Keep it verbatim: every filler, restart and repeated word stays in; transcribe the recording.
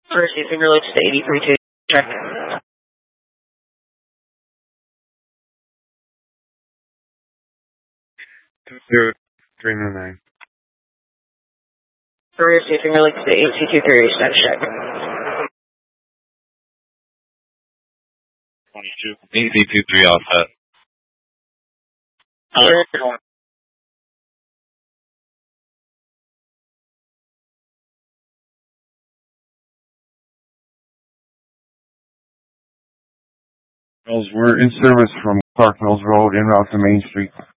Receiving relates to eighty-three two. Check. Zero three nine nine. Receiving relates to eight two two three. Status check. Twenty-two. eight two three all set. Hello. We're in service from Clark Mills Road en route to Main Street.